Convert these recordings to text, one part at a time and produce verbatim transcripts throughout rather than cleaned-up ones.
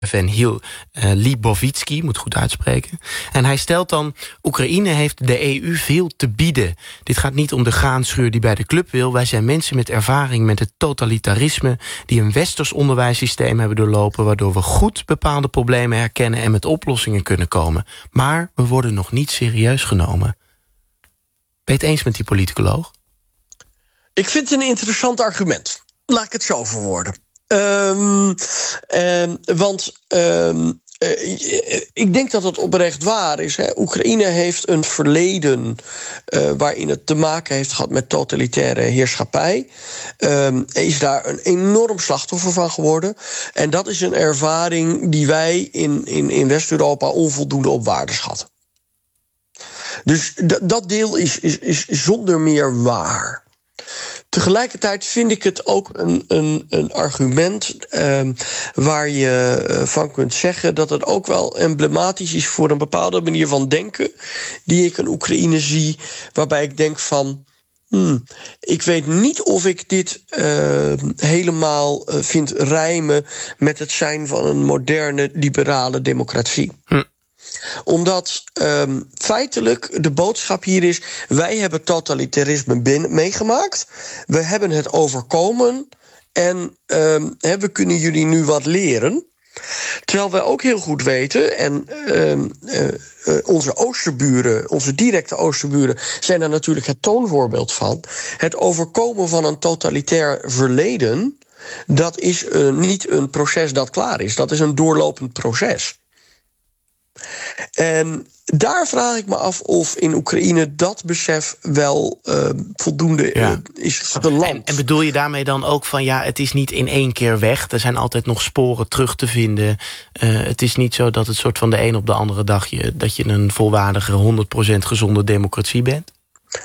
Van Hiel uh, Libovitsky, moet goed uitspreken. En hij stelt dan, Oekraïne heeft de E U veel te bieden. Dit gaat niet om de graanschuur die bij de club wil. Wij zijn mensen met ervaring met het totalitarisme, die een westers onderwijssysteem hebben doorlopen, waardoor we goed bepaalde problemen herkennen en met oplossingen kunnen komen. Maar we worden nog niet serieus genomen. Ben je het eens met die politicoloog? Ik vind het een interessant argument. Laat ik het zo verwoorden. Um, um, want um, uh, ik denk dat het oprecht waar is. Hè. Oekraïne heeft een verleden uh, waarin het te maken heeft gehad met totalitaire heerschappij. Um, is daar een enorm slachtoffer van geworden. En dat is een ervaring die wij in, in, in West-Europa onvoldoende op waarde schatten. Dus d- dat deel is, is, is zonder meer waar. Tegelijkertijd vind ik het ook een, een, een argument uh, waar je uh, van kunt zeggen dat het ook wel emblematisch is voor een bepaalde manier van denken die ik in Oekraïne zie, waarbij ik denk van, hmm, ik weet niet of ik dit uh, helemaal uh, vind rijmen met het zijn van een moderne liberale democratie. Hm. Omdat um, feitelijk de boodschap hier is, wij hebben totalitarisme binnen, meegemaakt. We hebben het overkomen en um, he, we kunnen jullie nu wat leren. Terwijl wij ook heel goed weten, en um, uh, uh, onze oosterburen, onze directe oosterburen zijn daar natuurlijk het toonvoorbeeld van. Het overkomen van een totalitair verleden, dat is uh, niet een proces dat klaar is. Dat is een doorlopend proces. En daar vraag ik me af of in Oekraïne dat besef wel uh, voldoende ja. uh, is geland. En, en bedoel je daarmee dan ook van, ja, het is niet in één keer weg. Er zijn altijd nog sporen terug te vinden. Uh, het is niet zo dat het soort van de een op de andere dag je, dat je een volwaardige honderd procent gezonde democratie bent?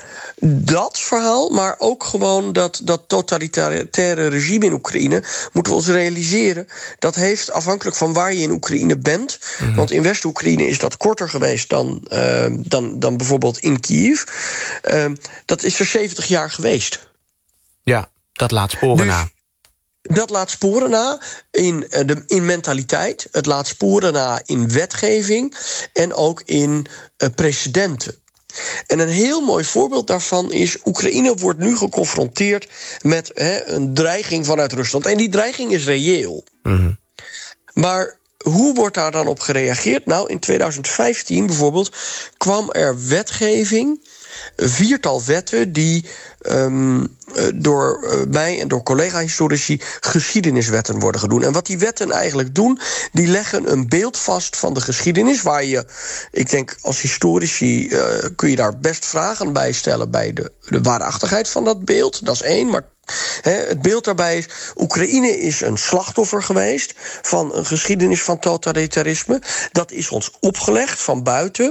Dat verhaal, maar ook gewoon dat, dat totalitaire regime in Oekraïne, moeten we ons realiseren, dat heeft afhankelijk van waar je in Oekraïne bent. Mm-hmm. Want in West-Oekraïne is dat korter geweest dan, uh, dan, dan bijvoorbeeld in Kiev. Uh, dat is er zeventig jaar geweest. Ja, dat laat sporen dus, na. Dat laat sporen na in, uh, de, in mentaliteit. Het laat sporen na in wetgeving en ook in uh, precedenten. En een heel mooi voorbeeld daarvan is, Oekraïne wordt nu geconfronteerd met he, een dreiging vanuit Rusland. En die dreiging is reëel. Mm-hmm. Maar hoe wordt daar dan op gereageerd? Nou, in tweeduizend vijftien bijvoorbeeld kwam er wetgeving, een viertal wetten die um, door uh, mij en door collega-historici geschiedeniswetten worden genoemd. En wat die wetten eigenlijk doen, die leggen een beeld vast van de geschiedenis, waar je, ik denk als historici uh, kun je daar best vragen bij stellen bij de, de waarachtigheid van dat beeld. Dat is één, maar He, het beeld daarbij is, Oekraïne is een slachtoffer geweest van een geschiedenis van totalitarisme. Dat is ons opgelegd van buiten.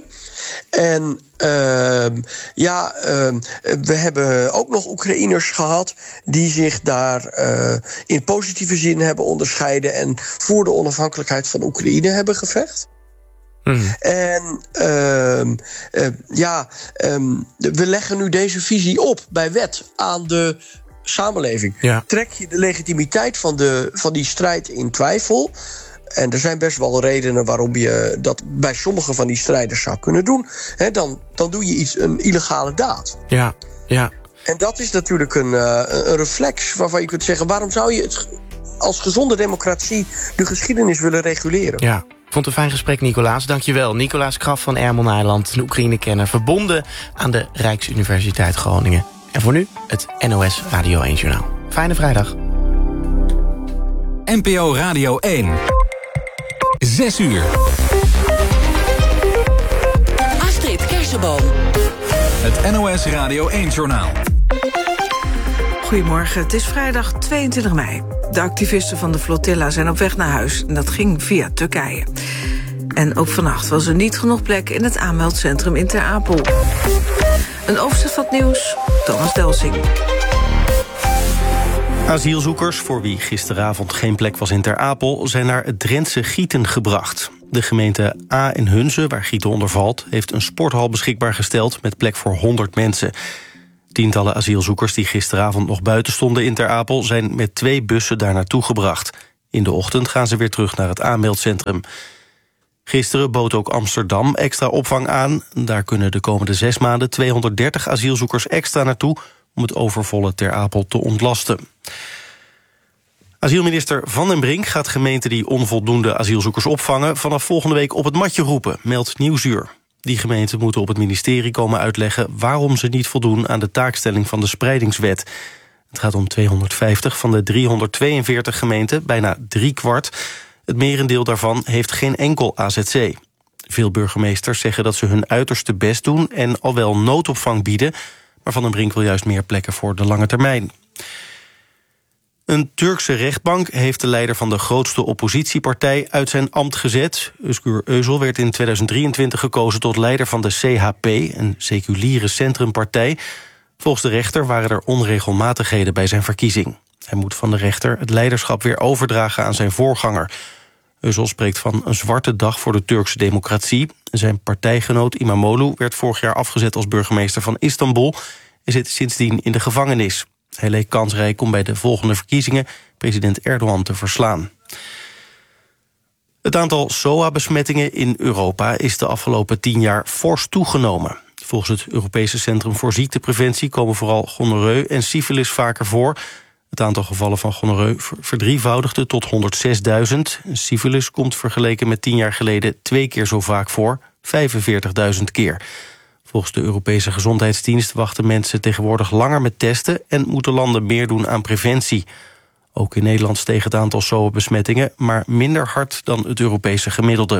En uh, ja, uh, we hebben ook nog Oekraïners gehad die zich daar uh, in positieve zin hebben onderscheiden en voor de onafhankelijkheid van Oekraïne hebben gevecht. Mm. En uh, uh, ja, um, we leggen nu deze visie op bij wet aan de samenleving. Ja. Trek je de legitimiteit van, de, van die strijd in twijfel? En er zijn best wel redenen waarom je dat bij sommige van die strijders zou kunnen doen. He, dan, dan doe je iets, een illegale daad. Ja, ja. En dat is natuurlijk een, uh, een reflex waarvan je kunt zeggen, waarom zou je het als gezonde democratie de geschiedenis willen reguleren? Ja. Ik vond het een fijn gesprek, Nicolaas. Dank je wel. Nicolaas Kraf van Ermel-Nijland, een Oekraïne-kenner, verbonden aan de Rijksuniversiteit Groningen. En voor nu het N O S Radio één Journaal. Fijne vrijdag. N P O Radio één. Zes uur. Astrid Kersenboom. Het N O S Radio één Journaal. Goedemorgen, het is vrijdag tweeëntwintig mei. De activisten van de flotilla zijn op weg naar huis en dat ging via Turkije. En ook vannacht was er niet genoeg plek in het aanmeldcentrum in Ter Apel. Een overzicht van het nieuws, Thomas Delsing. Asielzoekers, voor wie gisteravond geen plek was in Ter Apel, zijn naar het Drentse Gieten gebracht. De gemeente A en Hunze, waar Gieten onder valt, heeft een sporthal beschikbaar gesteld met plek voor honderd mensen. Tientallen asielzoekers die gisteravond nog buiten stonden in Ter Apel zijn met twee bussen daar naartoe gebracht. In de ochtend gaan ze weer terug naar het aanmeldcentrum. Gisteren bood ook Amsterdam extra opvang aan. Daar kunnen de komende zes maanden tweehonderddertig asielzoekers extra naartoe om het overvolle Ter Apel te ontlasten. Asielminister Van den Brink gaat gemeenten die onvoldoende asielzoekers opvangen vanaf volgende week op het matje roepen, meldt Nieuwsuur. Die gemeenten moeten op het ministerie komen uitleggen waarom ze niet voldoen aan de taakstelling van de spreidingswet. Het gaat om tweehonderdvijftig van de driehonderdtweeënveertig gemeenten, bijna drie kwart. Het merendeel daarvan heeft geen enkel A Z C. Veel burgemeesters zeggen dat ze hun uiterste best doen en al wel noodopvang bieden, maar Van den Brink wil juist meer plekken voor de lange termijn. Een Turkse rechtbank heeft de leider van de grootste oppositiepartij uit zijn ambt gezet. Özgür Özel werd in tweeduizend drieëntwintig gekozen tot leider van de C H P, een seculiere centrumpartij. Volgens de rechter waren er onregelmatigheden bij zijn verkiezing. Hij moet van de rechter het leiderschap weer overdragen aan zijn voorganger. Özel spreekt van een zwarte dag voor de Turkse democratie. Zijn partijgenoot Imamoglu werd vorig jaar afgezet als burgemeester van Istanbul en zit sindsdien in de gevangenis. Hij leek kansrijk om bij de volgende verkiezingen president Erdogan te verslaan. Het aantal S O A-besmettingen in Europa is de afgelopen tien jaar fors toegenomen. Volgens het Europese Centrum voor Ziektepreventie komen vooral gonorreu en syfilis vaker voor. Het aantal gevallen van gonorreu verdrievoudigde tot honderdzesduizend. Syfilis komt vergeleken met tien jaar geleden twee keer zo vaak voor, vijfenveertigduizend keer. Volgens de Europese Gezondheidsdienst wachten mensen tegenwoordig langer met testen en moeten landen meer doen aan preventie. Ook in Nederland steeg het aantal S O A-besmettingen, maar minder hard dan het Europese gemiddelde.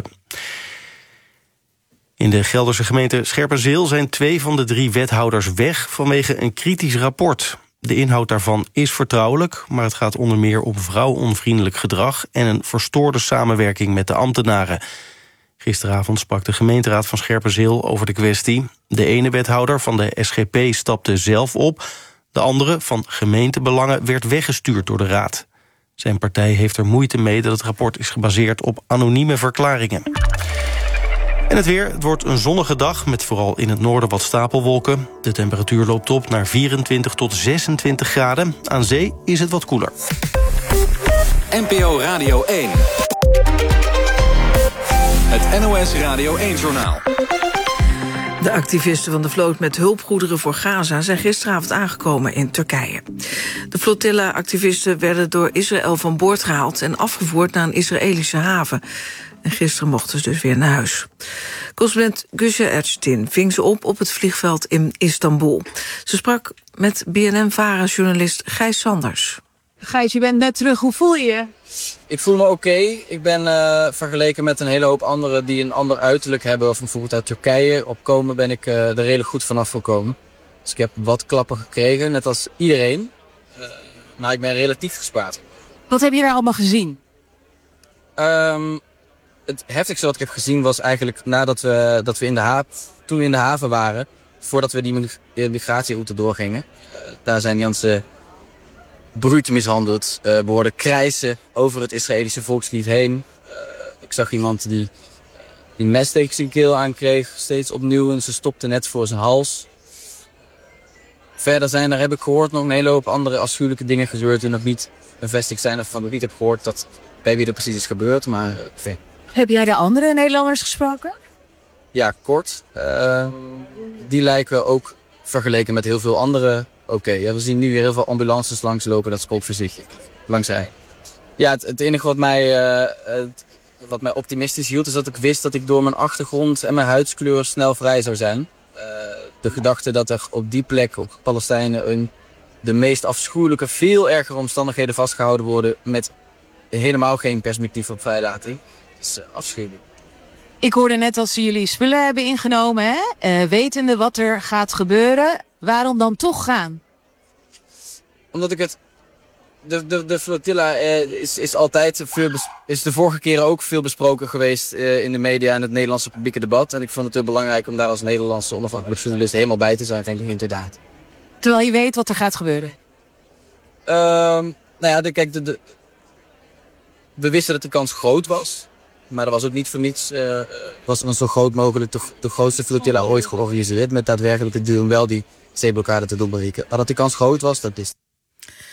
In de Gelderse gemeente Scherpenzeel zijn twee van de drie wethouders weg vanwege een kritisch rapport. De inhoud daarvan is vertrouwelijk, maar het gaat onder meer om vrouwonvriendelijk gedrag en een verstoorde samenwerking met de ambtenaren. Gisteravond sprak de gemeenteraad van Scherpenzeel over de kwestie. De ene wethouder van de S G P stapte zelf op. De andere, van gemeentebelangen, werd weggestuurd door de raad. Zijn partij heeft er moeite mee dat het rapport is gebaseerd op anonieme verklaringen. En het weer, het wordt een zonnige dag met vooral in het noorden wat stapelwolken. De temperatuur loopt op naar vierentwintig tot zesentwintig graden. Aan zee is het wat koeler. N P O Radio één. Het N O S Radio één-journaal. De activisten van de vloot met hulpgoederen voor Gaza zijn gisteravond aangekomen in Turkije. De flotilla-activisten werden door Israël van boord gehaald en afgevoerd naar een Israëlische haven. En gisteren mochten ze dus weer naar huis. Correspondent Gülce Erçetin ving ze op op het vliegveld in Istanbul. Ze sprak met B N N-Vara-journalist Gijs Sanders. Gijs, je bent net terug. Hoe voel je je? Ik voel me oké. Okay. Ik ben uh, vergeleken met een hele hoop anderen die een ander uiterlijk hebben, of bijvoorbeeld uit Turkije opkomen, ben ik uh, er redelijk goed vanaf gekomen. Dus ik heb wat klappen gekregen, net als iedereen. Uh, maar ik ben relatief gespaard. Wat heb je daar allemaal gezien? Um, het heftigste wat ik heb gezien was eigenlijk nadat we, dat we in de haven, toen we in de haven waren, voordat we die migratieroute doorgingen. Uh, daar zijn Janse bruut mishandeld. Uh, we hoorden krijsen over het Israëlische volkslied heen. Uh, ik zag iemand die, die mes tegen zijn keel aankreeg, steeds opnieuw, en ze stopte net voor zijn hals. Verder zijn er, heb ik gehoord, nog een hele hoop andere afschuwelijke dingen gebeurd die nog niet bevestigd zijn of van wie ik heb gehoord dat bij wie er precies is gebeurd. Maar, uh, heb jij de andere Nederlanders gesproken? Ja, kort. Uh, die lijken ook vergeleken met heel veel andere oké. Okay. Ja, we zien nu weer heel veel ambulances langslopen, dat spreekt voor zich. Langs rij. Ja, het, het enige wat mij, uh, het, wat mij optimistisch hield is dat ik wist dat ik door mijn achtergrond en mijn huidskleur snel vrij zou zijn. Uh, de gedachte dat er op die plek, op Palestijnen, een, de meest afschuwelijke, veel ergere omstandigheden vastgehouden worden met helemaal geen perspectief op vrijlating. Dat is uh, afschuwelijk. Ik hoorde net dat ze jullie spullen hebben ingenomen, hè? Uh, wetende wat er gaat gebeuren. Waarom dan toch gaan? Omdat ik het... De, de, de flotilla eh, is, is altijd veel bes, is de vorige keren ook veel besproken geweest eh, in de media en het Nederlandse publieke debat. En ik vond het heel belangrijk om daar als Nederlandse onafhankelijke journalist helemaal bij te zijn, denk ik inderdaad. Terwijl je weet wat er gaat gebeuren? Uh, nou ja, de, kijk, de, de, we wisten dat de kans groot was. Maar er was ook niet voor niets, uh, was er een zo groot mogelijk de, de grootste flotilla ooit georganiseerd. Met daadwerkelijk het doel om wel die zeeblokkade te doorbreken. Maar dat de kans groot was, dat is.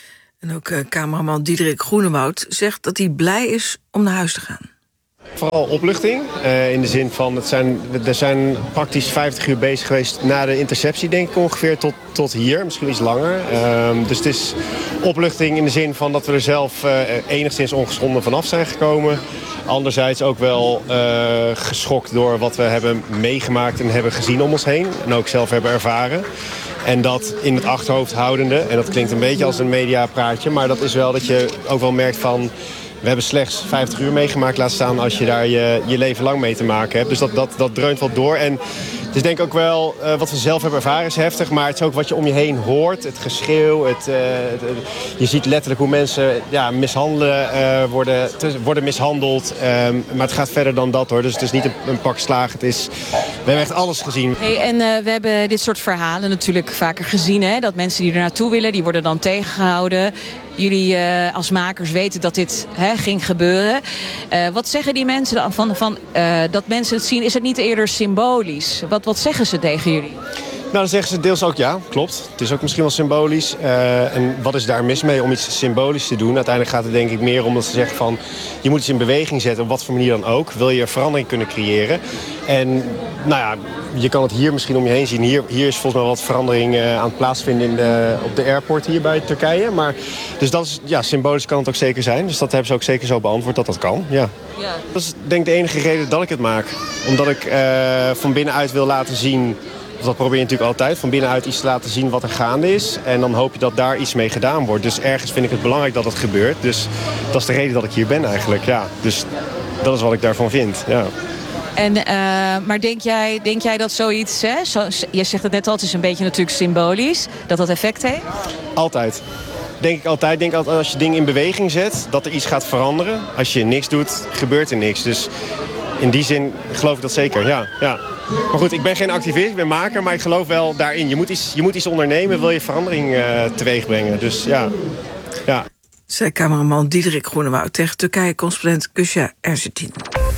En ook uh, cameraman Diederik Groenewoud zegt dat hij blij is om naar huis te gaan. Vooral opluchting, uh, in de zin van, het zijn, er zijn praktisch vijftig uur bezig geweest na de interceptie, denk ik ongeveer, tot, tot hier, misschien iets langer. Uh, dus het is opluchting in de zin van dat we er zelf uh, enigszins ongeschonden vanaf zijn gekomen. Anderzijds ook wel uh, geschokt door wat we hebben meegemaakt en hebben gezien om ons heen. En ook zelf hebben ervaren. En dat in het achterhoofd houdende, en dat klinkt een beetje als een mediapraatje, maar dat is wel dat je ook wel merkt van, we hebben slechts vijftig uur meegemaakt, laat staan als je daar je, je leven lang mee te maken hebt. Dus dat, dat, dat dreunt wat door. En het is denk ik ook wel, uh, wat we zelf hebben ervaren is heftig, maar het is ook wat je om je heen hoort. Het geschreeuw, het, uh, het, uh, je ziet letterlijk hoe mensen ja, mishandelen, uh, worden, te, worden mishandeld. Um, maar het gaat verder dan dat hoor, dus het is niet een, een pak slaag. Het is, we hebben echt alles gezien. Hey, en uh, we hebben dit soort verhalen natuurlijk vaker gezien, hè? Dat mensen die er naartoe willen, die worden dan tegengehouden. Jullie uh, als makers weten dat dit hè, ging gebeuren. Uh, wat zeggen die mensen dan van, van uh, dat mensen het zien? Is het niet eerder symbolisch? Wat, wat zeggen ze tegen jullie? Nou, dan zeggen ze deels ook ja, klopt. Het is ook misschien wel symbolisch. Uh, en wat is daar mis mee om iets symbolisch te doen? Uiteindelijk gaat het denk ik meer om dat ze zeggen van, je moet iets in beweging zetten, op wat voor manier dan ook. Wil je verandering kunnen creëren? En nou ja, je kan het hier misschien om je heen zien. Hier, hier is volgens mij wat verandering uh, aan het plaatsvinden in de, op de airport hier bij Turkije. Maar, dus dat is, ja, symbolisch kan het ook zeker zijn. Dus dat hebben ze ook zeker zo beantwoord dat dat kan, ja. Ja. Dat is denk ik de enige reden dat ik het maak. Omdat ik uh, van binnenuit wil laten zien, dat probeer je natuurlijk altijd, van binnenuit iets te laten zien wat er gaande is. En dan hoop je dat daar iets mee gedaan wordt. Dus ergens vind ik het belangrijk dat het gebeurt. Dus dat is de reden dat ik hier ben eigenlijk, ja. Dus dat is wat ik daarvan vind, ja. En, uh, maar denk jij, denk jij dat zoiets, hè, zo, je zegt het net al, het is een beetje natuurlijk symbolisch, dat dat effect heeft? Altijd. Denk ik altijd. Denk altijd als je dingen in beweging zet, dat er iets gaat veranderen. Als je niks doet, gebeurt er niks. Dus in die zin geloof ik dat zeker, ja. ja. Maar goed, ik ben geen activist, ik ben maker, maar ik geloof wel daarin. Je moet iets, je moet iets ondernemen, wil je verandering uh, teweeg brengen. Dus ja, ja. Zei cameraman Diederik Groenewoud tegen Turkije-correspondent Kusha Erzetin.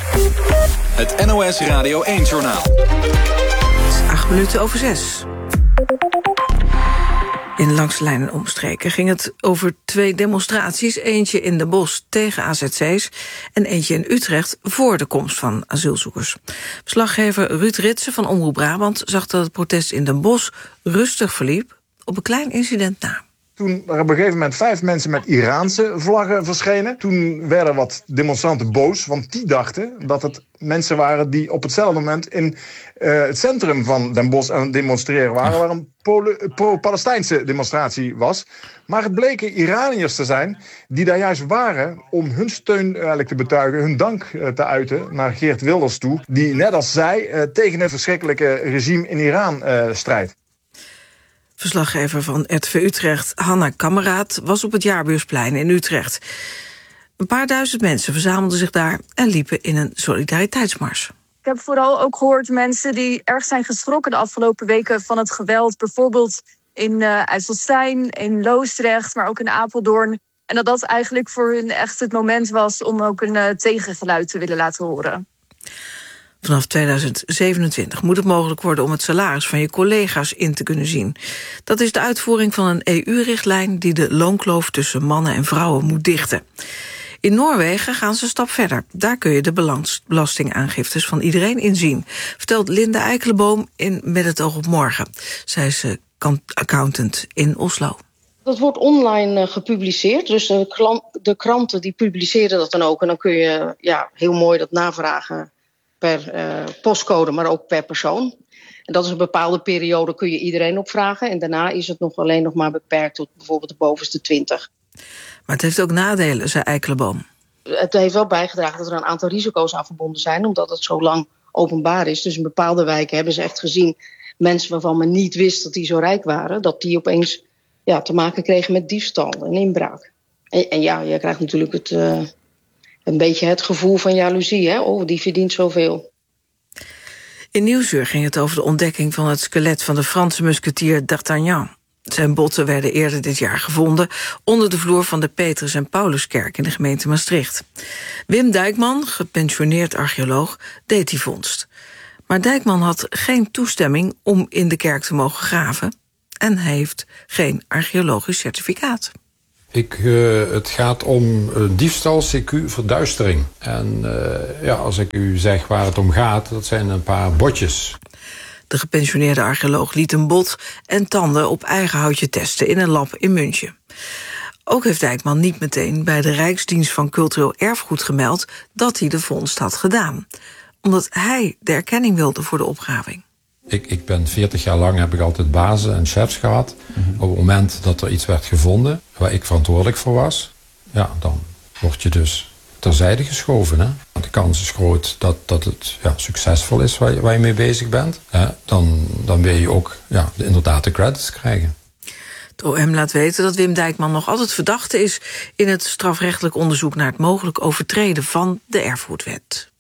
Het N O S Radio één-journaal. Acht minuten over zes. In Langs de Lijn en omstreken ging het over twee demonstraties. Eentje in Den Bosch tegen A Z C's en eentje in Utrecht voor de komst van asielzoekers. Verslaggever Ruud Ritsen van Omroep Brabant zag dat het protest in Den Bosch rustig verliep op een klein incident na. Toen er op een gegeven moment vijf mensen met Iraanse vlaggen verschenen. Toen werden wat demonstranten boos, want die dachten dat het mensen waren die op hetzelfde moment in uh, het centrum van Den Bosch aan het demonstreren waren, waar een pro-Palestijnse demonstratie was. Maar het bleken Iraniërs te zijn die daar juist waren om hun steun eigenlijk te betuigen, hun dank uh, te uiten naar Geert Wilders toe, die net als zij uh, tegen het verschrikkelijke regime in Iran uh, strijdt. Verslaggever van R T V Utrecht, Hanna Kameraad, was op het Jaarbeursplein in Utrecht. Een paar duizend mensen verzamelden zich daar en liepen in een solidariteitsmars. Ik heb vooral ook gehoord mensen die erg zijn geschrokken de afgelopen weken van het geweld. Bijvoorbeeld in uh, IJsselstein, in Loosdrecht, maar ook in Apeldoorn. En dat dat eigenlijk voor hun echt het moment was om ook een uh, tegengeluid te willen laten horen. Vanaf tweeduizend zevenentwintig moet het mogelijk worden om het salaris van je collega's in te kunnen zien. Dat is de uitvoering van een E U-richtlijn die de loonkloof tussen mannen en vrouwen moet dichten. In Noorwegen gaan ze een stap verder. Daar kun je de belastingaangiftes van iedereen inzien, vertelt Linda Eikelenboom in Met het oog op morgen. Zij is accountant in Oslo. Dat wordt online uh, gepubliceerd, dus de, klant, de kranten die publiceren dat dan ook. En dan kun je ja, heel mooi dat navragen per uh, postcode, maar ook per persoon. En dat is een bepaalde periode, kun je iedereen opvragen. En daarna is het nog alleen nog maar beperkt tot bijvoorbeeld de bovenste twintig. Maar het heeft ook nadelen, zei Eikelenboom. Het heeft wel bijgedragen dat er een aantal risico's aan verbonden zijn, omdat het zo lang openbaar is. Dus in bepaalde wijken hebben ze echt gezien mensen waarvan men niet wist dat die zo rijk waren, dat die opeens ja, te maken kregen met diefstal en inbraak. En, en ja, je krijgt natuurlijk het, uh, een beetje het gevoel van jaloezie. Hè? Oh, die verdient zoveel. In Nieuwsuur ging het over de ontdekking van het skelet van de Franse musketier D'Artagnan. Zijn botten werden eerder dit jaar gevonden onder de vloer van de Petrus en Pauluskerk in de gemeente Maastricht. Wim Dijkman, gepensioneerd archeoloog, deed die vondst. Maar Dijkman had geen toestemming om in de kerk te mogen graven en hij heeft geen archeologisch certificaat. Ik, uh, het gaat om uh, diefstal, C Q, verduistering. En uh, ja, als ik u zeg waar het om gaat, dat zijn een paar botjes. De gepensioneerde archeoloog liet een bot en tanden op eigen houtje testen in een lab in München. Ook heeft Dijkman niet meteen bij de Rijksdienst van Cultureel Erfgoed gemeld dat hij de vondst had gedaan, omdat hij de erkenning wilde voor de opgraving. Ik, ik ben veertig jaar lang heb ik altijd bazen en chefs gehad. Mm-hmm. Op het moment dat er iets werd gevonden waar ik verantwoordelijk voor was, ja, dan word je dus terzijde geschoven. Hè? De kans is groot dat, dat het ja, succesvol is waar je, waar je mee bezig bent. Hè? Dan, dan wil je ook ja, de, inderdaad de credits krijgen. Het O M laat weten dat Wim Dijkman nog altijd verdachte is in het strafrechtelijk onderzoek naar het mogelijk overtreden van de erfgoedwet.